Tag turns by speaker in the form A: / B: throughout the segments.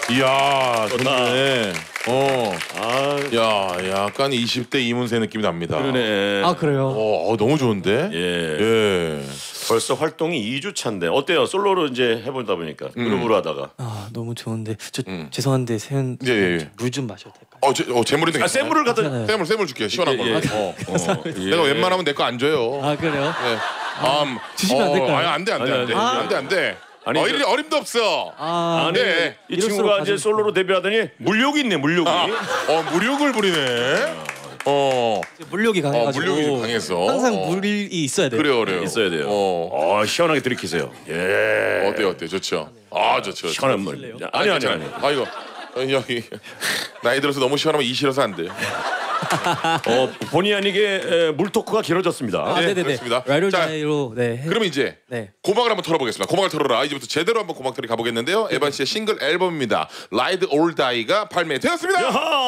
A: 이야,
B: 좋다.
A: 좋네.
B: 아,
A: 야, 약간 20대 이문세 느낌이 납니다.
B: 그러네.
C: 아 그래요?
A: 너무 좋은데?
B: 예.
A: 예.
B: 벌써 활동이 2주 차인데 어때요? 솔로로 이제 해보다 보니까 그룹으로 하다가.
C: 아 너무 좋은데 저 죄송한데 세훈
A: 예.
C: 물 좀 마셔도 될까요?
A: 재물인데.
B: 아, 센 물을 갖다.
C: 괜찮아요.
A: 샘물 줄게요. 시원한 걸로.
B: 예.
A: 내가 웬만하면 내 거 안 줘요.
C: 아 그래요?
A: 예.
C: 주시면 안 될까요?
A: 아니, 안 돼. 안 돼.
B: 아니,
A: 어림도 없어.
C: 아
B: 아니,
A: 네.
B: 이 친구가 이제 솔로로 데뷔하더니 물욕이 있네, 물욕이.
A: 무력을 부리네.
C: 물욕이 강해가지고
A: 물욕이 강해서.
C: 항상 물이 있어야 돼요.
A: 그래요.
B: 있어야 돼요. 시원하게 들이키세요. 예.
A: 어때? 좋죠. 좋죠.
B: 시원한 물. 아니.
A: 이거 여기 나이 들어서 너무 시원하면 이 싫어서 안 돼.
B: 본의 아니게 물 토크가 길어졌습니다.
A: 네,
C: 네네네.
A: 그렇습니다.
C: 라이럴
A: 자,
C: 다이로 네.
A: 그러면 이제
C: 네.
A: 고막을 한번 털어보겠습니다. 고막을 털어라. 이제부터 제대로 한번 고막털이 가보겠는데요. 에반 씨의 싱글 앨범입니다. Ride or Die가 발매되었습니다.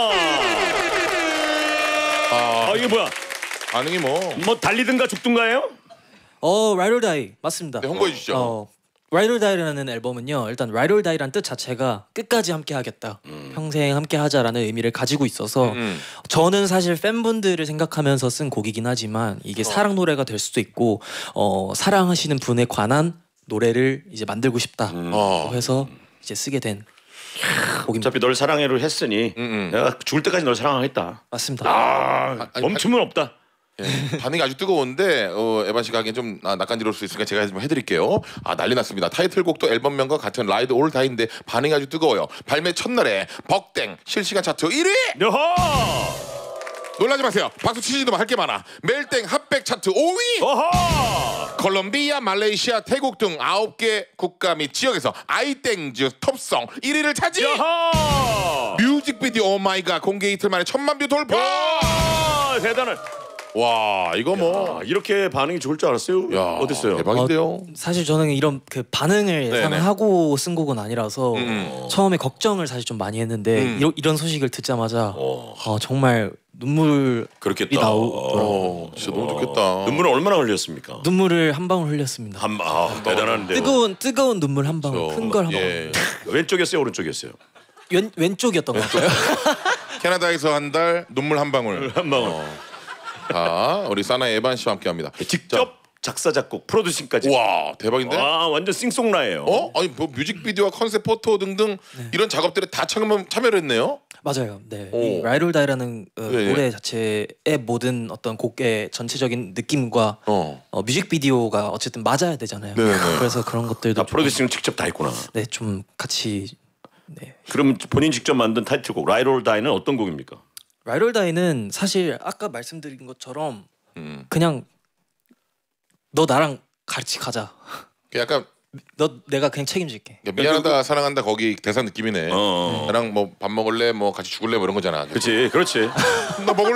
B: 이게 뭐야?
A: 반응이
B: 뭐 달리든가 죽든가예요?
C: 라이럴 다이 맞습니다.
A: 네, 홍보해 주시죠.
C: 라이럴 다이라는 앨범은요. 일단 라이럴 다이란 뜻 자체가 끝까지 함께 하겠다. 평생 함께 하자라는 의미를 가지고 있어서 저는 사실 팬분들을 생각하면서 쓴 곡이긴 하지만 이게 사랑 노래가 될 수도 있고 사랑하시는 분에 관한 노래를 이제 만들고 싶다 해서 이제 쓰게 된 곡입니다.
B: 어차피 널 사랑해를 했으니 내가 죽을 때까지 널 사랑하겠다.
C: 맞습니다.
B: 멈춤은 없다.
A: 반응이 아주 뜨거운데 에반 씨가 하기엔 좀 낯간지러울 수 있으니까 제가 좀 해드릴게요. 난리 났습니다. 타이틀곡도 앨범명과 같은 Ride or Die인데 반응이 아주 뜨거워요. 발매 첫날에 벅땡 실시간 차트 1위!
B: 여하!
A: 놀라지 마세요. 박수 치지도 할 게 많아. 멜땡 핫백 차트 5위!
B: 어하!
A: 콜롬비아, 말레이시아, 태국 등 9개 국가 및 지역에서 아이땡즈 톱송 1위를 차지!
B: 여하!
A: 뮤직비디오 오마이갓 공개 이틀 만에 1000만 뷰 돌파!
B: 대단한.
A: 와, 이거
B: 이렇게 반응이 좋을 줄 알았어요. 어땠어요?
A: 대박인데요.
C: 사실 저는 이런 그 반응을 예상하고 쓴 곡은 아니라서 처음에 걱정을 사실 좀 많이 했는데 이런 소식을 듣자마자 정말 눈물이
B: 그렇겠다.
C: 나오더라고요.
A: 진짜 너무 좋겠다.
B: 눈물을 얼마나 흘렸습니까?
C: 눈물을 한 방울 흘렸습니다.
B: 대단한데.
C: 뜨거운 눈물 한 방울, 큰 걸 한 방울.
B: 왼쪽이었어요, 오른쪽이었어요?
C: 왼쪽이었던 것 같아요.
A: 캐나다에서 한 달 눈물 한 방울.
B: 한 방울.
A: 우리 사나이 에반 씨와 함께합니다.
B: 직접 작사 작곡 프로듀싱까지.
A: 와, 대박인데?
B: 완전 싱송라예요.
A: 아니 뭐 뮤직비디오와 컨셉 포토 등등 이런 작업들에 다 참여를 했네요.
C: 맞아요. 네. 이 라이드 or Die라는 노래 자체의 모든 어떤 곡의 전체적인 느낌과 뮤직비디오가 어쨌든 맞아야 되잖아요. 그래서 그런 것들도
B: 프로듀싱을 직접 다 했구나.
C: 네, 좀 같이. 네.
B: 그럼 본인 직접 만든 타이틀곡 Ride or Die는 어떤 곡입니까?
C: 라이드 or Die는 사실 아까 말씀드린 것처럼 그냥 너 나랑 같이 가자.
A: 약간
C: 내가 그냥 책임질게.
A: 미안하다 사랑한다 거기 대사 느낌이네. 나랑 뭐 밥 먹을래 뭐 같이 죽을래 뭐 이런 거잖아.
B: 그렇지.
A: 나 먹을래.